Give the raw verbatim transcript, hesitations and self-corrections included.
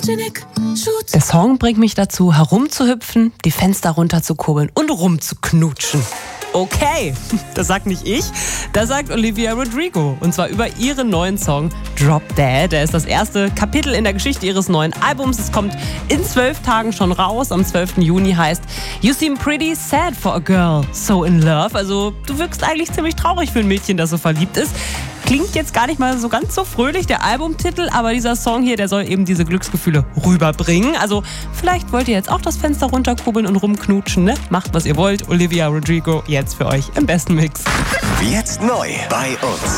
Der Song bringt mich dazu, herumzuhüpfen, die Fenster runterzukurbeln und rumzuknutschen. Okay, das sagt nicht ich, das sagt Olivia Rodrigo. Und zwar über ihren neuen Song Drop Dead. Der ist das erste Kapitel in der Geschichte ihres neuen Albums. Es kommt in zwölf Tagen schon raus. Am zwölften Juni heißt You Seem Pretty Sad for a Girl So in Love. Also du wirkst eigentlich ziemlich traurig für ein Mädchen, das so verliebt ist. Klingt jetzt gar nicht mal so ganz so fröhlich, der Albumtitel, aber dieser Song hier, der soll eben diese Glücksgefühle rüberbringen. Also vielleicht wollt ihr jetzt auch das Fenster runterkurbeln und rumknutschen, ne? Macht, was ihr wollt. Olivia Rodrigo jetzt für euch im besten Mix. Jetzt neu bei uns.